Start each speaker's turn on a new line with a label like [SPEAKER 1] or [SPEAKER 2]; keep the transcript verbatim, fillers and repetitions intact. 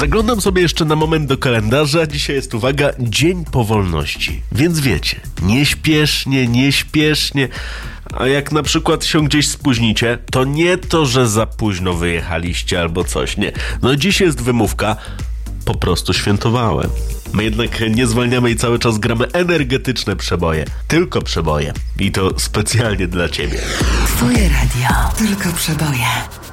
[SPEAKER 1] Zaglądam sobie jeszcze na moment do kalendarza. Dzisiaj jest, uwaga, Dzień Powolności. Więc wiecie, nieśpiesznie, nieśpiesznie. A jak na przykład się gdzieś spóźnicie, to nie to, że za późno wyjechaliście albo coś, nie. No dziś jest wymówka, po prostu świętowałem. My jednak nie zwalniamy i cały czas gramy energetyczne przeboje. Tylko przeboje. I to specjalnie dla ciebie.
[SPEAKER 2] Twoje radio. Tylko przeboje.